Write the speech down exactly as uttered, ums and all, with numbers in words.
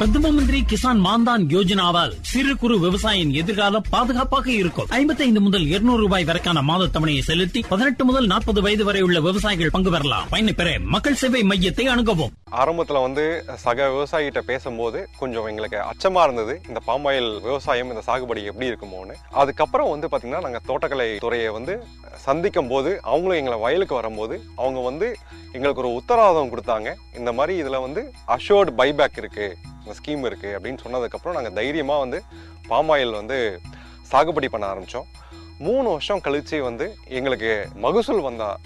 பிரதம மந்திரி கிசான் மான்தான் யோஜனாவால் சிறு குறு விவசாயியின் எதிர்காலம் பாதுகாப்பாக இருக்கும். ஐம்பத்தி ஐந்து முதல் இருநூறு ரூபாய் வரைக்கான மாத தவணையை செலுத்தி பதினெட்டு முதல் நாற்பது வயது வரை உள்ள விவசாயிகள் பங்கு பெறலாம். பயனை பெற மக்கள் சேவை மையத்தை அணுகவும். ஆரம்பத்துல வந்து சக விவசாயிகிட்ட பேசும்போது கொஞ்சம் எங்களுக்கு அச்சமா இருந்தது, இந்த பாமாயில் விவசாயம் இந்த சாகுபடி எப்படி இருக்குமோன்னு. அதுக்கப்புறம் வந்து பாத்தீங்கன்னா நாங்க தோட்டக்கலை துறையை வந்து சந்திக்கும் போது அவங்களும் எங்களை வயலுக்கு வரும்போது அவங்க வந்து எங்களுக்கு ஒரு உத்தரவாதம் கொடுத்தாங்க. இந்த மாதிரி இதுல வந்து அஷோர்டு பைபேக் இருக்கு, இந்த ஸ்கீம் இருக்கு அப்படின்னு சொன்னதுக்கப்புறம் நாங்கள் தைரியமாக வந்து பாமாயில் வந்து சாகுபடி பண்ண ஆரம்பித்தோம். மூணு வருஷம் கழிச்சு வந்து எங்களுக்கு மகசூல் வந்தா